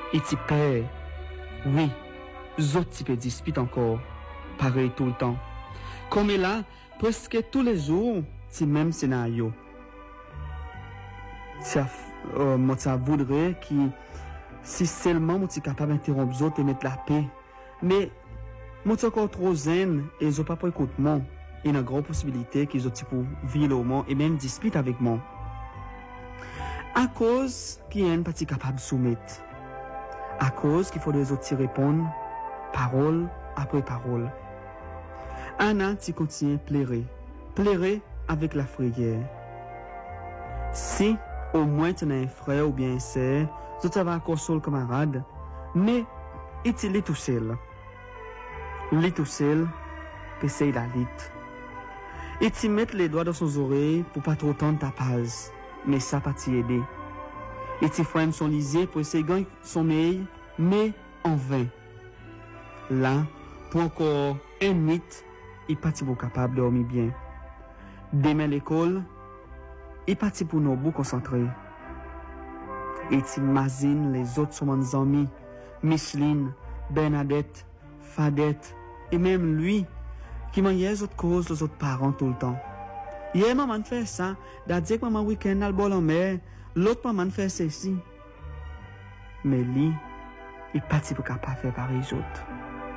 Et tu père, oui, autres types dispute encore, pareil tout le temps. Comme là, presque tous les jours, c'est même scénario. Moi, ça voudrait que si seulement moi, tu es capable d'interrompre les autres et mettre la paix. Mais moi, tu es encore trop zen et ils n'ont pas écouté moi. Il y a une grande possibilité qu'ils ont vivre au monde et même dispute avec moi. À cause qu'il y a une partie capable de soumettre. À cause qu'il faut les autres répondre, parole après parole. Anna, tu continues à pleurer avec la frayeur. Si au moins tu as un frère ou bien une sœur, tu vas consoler le camarade, mais il est tout seul. Il est tout seul, puis c'est la lutte. Et tu mets les doigts dans son oreille pour pas trop tendre ta page, mais ça pas t'y aider. Et tu frères son lisier pour essayer de gagner son sommeil, mais en vain. Là, pour encore un mythe, il pas capable de dormir bien. Demain l'école, il parti pour nous concentrer. Et tu imagines les autres sont mes amis, Micheline, Bernadette, Fadette, et même lui, qui m'a les autres causes, les autres parents tout le temps. Hier, maman fait ça, d'addire que maman week-end à le bol en mer, l'autre maman fait ceci. Mais lui, il parti pour capable faire pareil les autres.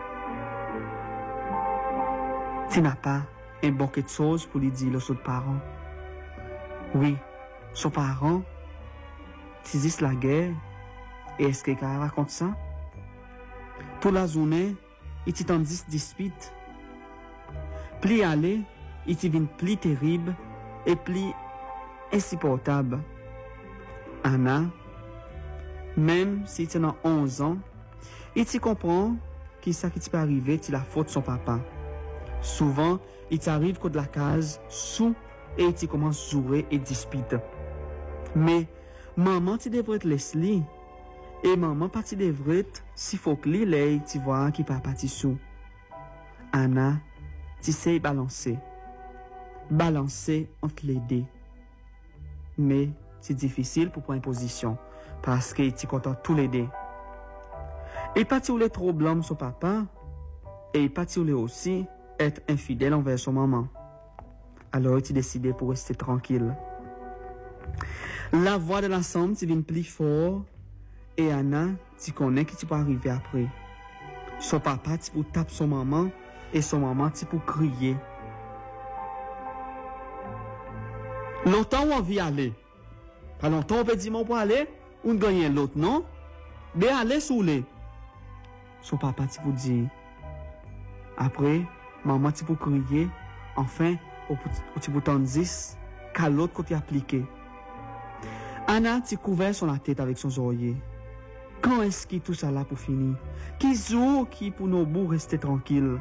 Tu n'as pas un bouquet de choses pour lui dire aux autres parents. Oui, son parent, tu dis la guerre, et est-ce qu'il raconte ça? Toute la journée, il t'en dit dispute. Plus aller, il devient plus terrible et plus insupportable. Anna, même si tu as 11 ans, il te comprend que ça qui peut arriver, c'est la faute de son papa. Souvent, il t'arrive contre la case sous et il commence à jouer et dispute. Mais maman, tu devrais te laisser. Et maman, tu devrais être si faut que l'île, tu vois qui pas parti sous. Anna, tu sais balancer entre les deux. Mais c'est difficile pour prendre une position parce que tu content tous les deux. Et pas tu voulais trop blâmer son papa et pas tu voulais aussi être infidèle envers son maman. Alors tu décidé pour rester tranquille. La voix de l'ensemble tu viens plus fort et Anna tu connais que tu peux arriver après. Son papa tu peux taper son maman et son maman tu peux crier. Longtemps on vient aller. Pas longtemps on peut dire mon pour aller ou gagner l'autre non? Mais aller sous les. Son papa tu peux dire. Après maman tu peux crier. Enfin ou tu peux t'en dire qu'à l'autre côté appliqué. Anna tu couvert sur la tête avec son oreiller. Quand est-ce que tout ça là pour finir? Qui jour qui pour nos bouts rester tranquille?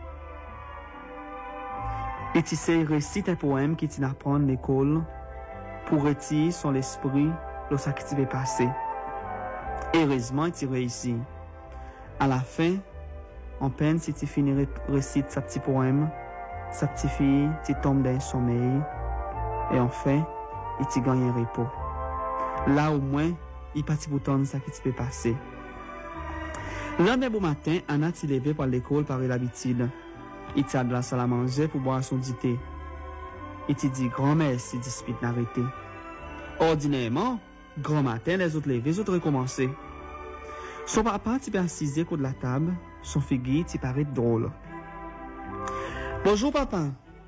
Et tu sais récite un poème qui tu apprends à l'école pour retirer son esprit de ce qui t'est passé. Heureusement tu réussis. À la fin, en peine si tu finis récite ce petit poème, sa petite fille, tu tombes dans un sommeil et enfin, tu gagnes un repos. Là au moins, il partit pour tendre ça qui t'est passé. Lundi bon matin, Anna s'est levée pour l'école par l'habitude. Il t'a de la salle à manger pour boire son thé. Il t'a dit grand-mère si dispute n'arrêter. Ordinairement, grand matin, les autres levés, les autres recommençaient. Son papa t'y assisé contre la table, son figuier t'y paraît drôle. Bonjour papa.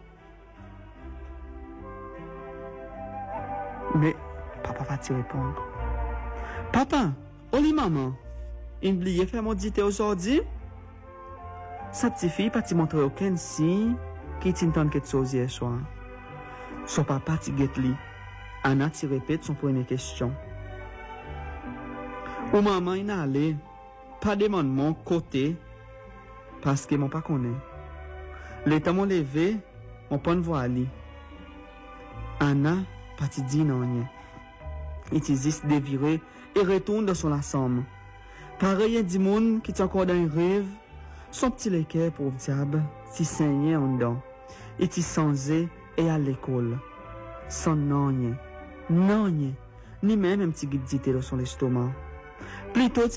Mais papa va t'y répondre. Papa, oli maman, il oublié faire mon dîner aujourd'hui? Sa petite fille pas t'y montrer aucun signe qui t'entend quelque chose hier soir. Son papa t'y guette li. Anna t'y répète son première question. Ou maman il n'a allé, pas demande mon côté, parce que mon pas connaît. L'état mon levé, on peut voir ali. Anna pas t'y dit non rien. Il t'y dit dévirer et retourne dans son ensemble. Pareil un du monde qui est encore dans un rêve, son petit léquer pauvre diable, t'y saignait en dedans. Et t'y sansait et à l'école. Sans non rien, ni même un petit guide d'ité dans son estomac. Plutôt